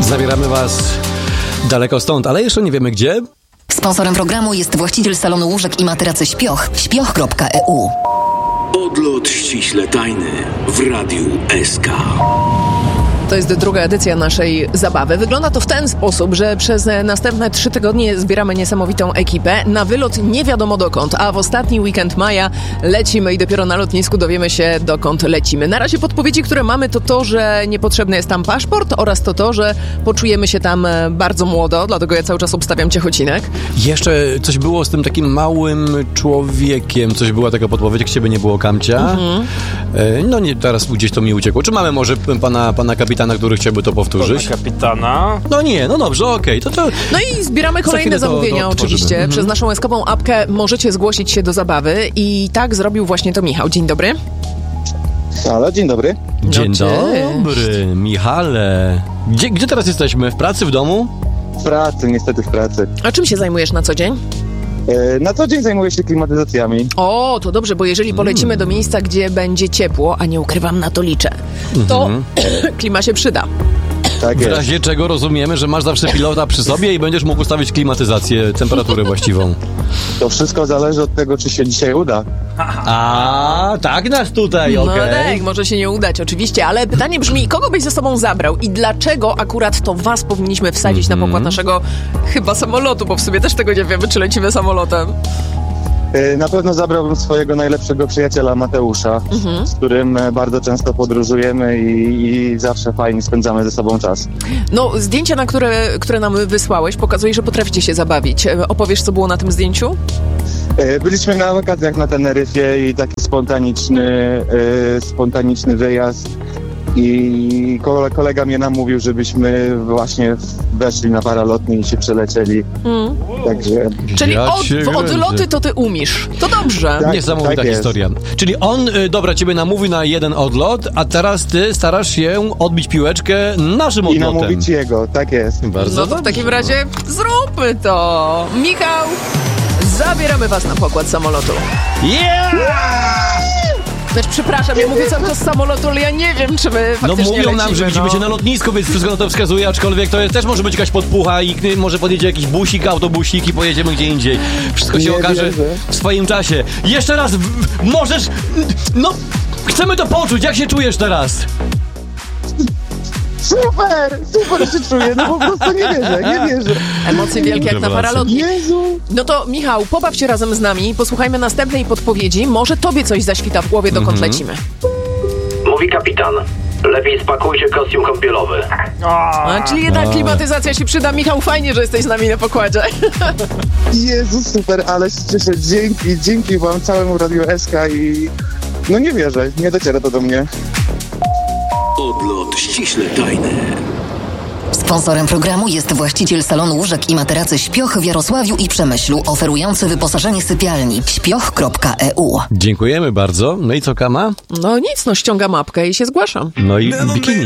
Zabieramy was daleko stąd, ale jeszcze nie wiemy gdzie. Sponsorem programu jest właściciel salonu łóżek i materacy Śpioch, śpioch.eu. Odlot ściśle tajny w Radiu SK. To jest druga edycja naszej zabawy. Wygląda to w ten sposób, że przez następne 3 tygodnie zbieramy niesamowitą ekipę na wylot nie wiadomo dokąd, a w ostatni weekend maja lecimy i dopiero na lotnisku dowiemy się, dokąd lecimy. Na razie podpowiedzi, które mamy, to, że niepotrzebny jest tam paszport oraz to, że poczujemy się tam bardzo młodo, dlatego ja cały czas obstawiam Ciechocinek. Jeszcze coś było z tym takim małym człowiekiem, coś była taka podpowiedź, jak ciebie nie było, Kamcia. No nie, teraz gdzieś to mi uciekło. Czy mamy może pana kapitana, który chciałby to powtórzyć? Pana kapitana? No nie, no dobrze, okej. To... No i zbieramy kolejne zamówienia oczywiście. Przez naszą eskową apkę możecie zgłosić się do zabawy i tak zrobił właśnie to Michał. Dzień dobry. Halo, dzień dobry. Dzień dobry, Michale. Gdzie teraz jesteśmy? W pracy, w domu? W pracy, niestety w pracy. A czym się zajmujesz na co dzień? Na co dzień zajmuję się klimatyzacjami. O, to dobrze, bo jeżeli polecimy do miejsca, gdzie będzie ciepło, a nie ukrywam, na to liczę, to klima się przyda. Tak W jest. razie czego rozumiemy, że masz zawsze pilota przy sobie i będziesz mógł ustawić klimatyzację, temperaturę właściwą. To wszystko zależy od tego, czy się dzisiaj uda. A, tak nas tutaj, No okej. tak, może się nie udać oczywiście, ale pytanie brzmi, kogo byś ze sobą zabrał i dlaczego akurat to was powinniśmy wsadzić na pokład naszego chyba samolotu, bo w sumie też tego nie wiemy, czy lecimy samolotem. Na pewno zabrałbym swojego najlepszego przyjaciela Mateusza, z którym bardzo często podróżujemy i zawsze fajnie spędzamy ze sobą czas. No, zdjęcia, które nam wysłałeś, pokazuje, że potraficie się zabawić. Opowiesz, co było na tym zdjęciu? Byliśmy na wakacjach na Teneryfie i taki spontaniczny wyjazd. I kolega mnie namówił, żebyśmy właśnie weszli na paralotnie i się przelecieli. Także... Czyli Ja cię odloty kręcę. to ty umiesz. To dobrze. Tak, Niesamowita tak jest. historia. Czyli on, ciebie namówi na jeden odlot, a teraz ty starasz się odbić piłeczkę naszym I odlotem. namówić jego, tak jest. Bardzo No to w takim razie zróbmy to. Michał, zabieramy was na pokład samolotu. Znaczy, przepraszam, ja mówię cały czas z samolotu, ale ja nie wiem, czy my No faktycznie mówią nam, lecimy, że widzimy się na lotnisku, więc wszystko na to wskazuje, aczkolwiek to jest, też może być jakaś podpucha i może podjedzie jakiś busik, autobusik i pojedziemy gdzie indziej. Wszystko się Nie okaże wierzę. w swoim czasie. Jeszcze raz, możesz... No, chcemy to poczuć, jak się czujesz teraz? Super się czuję, no po prostu nie wierzę. Emocje wielkie jak na paralotni. Jezu! No to Michał, pobaw się razem z nami, posłuchajmy następnej podpowiedzi, może tobie coś zaświta w głowie, dokąd lecimy. Mówi kapitan. Lepiej spakujcie kostium kąpielowy. Czyli jednak klimatyzacja się przyda. Michał, fajnie, że jesteś z nami na pokładzie. Jezu, super, ale się cieszę. Dzięki wam, całemu Radiu SK i... No nie wierzę, nie dociera to do mnie. Odlot ściśle tajny. Sponsorem programu jest właściciel salonu łóżek i materacy Śpioch w Jarosławiu i Przemyślu, oferujący wyposażenie sypialni śpioch.eu. Dziękujemy bardzo. No i co, Kama? No nic, ściągam apkę i się zgłaszam. No i bikini.